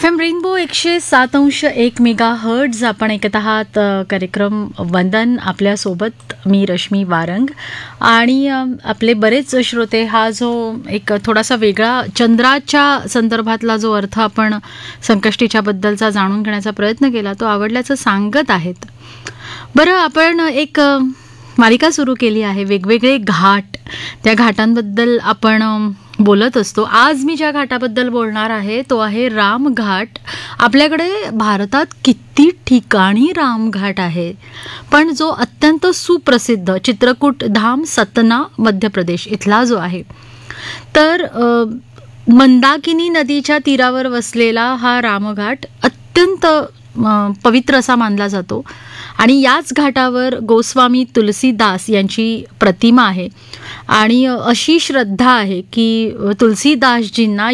FM rainbow 107.1 megahertz आपण ऐकत आहात कार्यक्रम वंदन. आपल्यासोबत मी रश्मी वारंग आणि आपले बरेच श्रोते हा जो एक थोडासा वेगळा चंद्राच्या संदर्भातला जो अर्थ आपण संकष्टीच्या बद्दलचा जाणून घेण्याचा प्रयत्न केला तो आवडल्याचं सांगत आहेत. बरं, आपण एक मालिका सुरू केली आहे, वेगवेगळे घाट, त्या घाटांबद्दल आपण बोलत असतो. आज मी ज्या घाटाबद्दल बोलणार आहे तो आहे रामघाट. आपल्याकडे भारतात किती ठिकाणी रामघाट आहे, पण जो अत्यंत सुप्रसिद्ध चित्रकूट धाम सतना मध्य प्रदेश इथला जो आहे, तर मंदाकिनी नदीच्या तीरावर वसलेला हा रामघाट अत्यंत पवित्र असा मानला जातो आणि याच घाटावर गोस्वामी तुलसीदास यांची प्रतिमा आहे आणि अशी श्रद्धा आहे की तुलसीदासजींना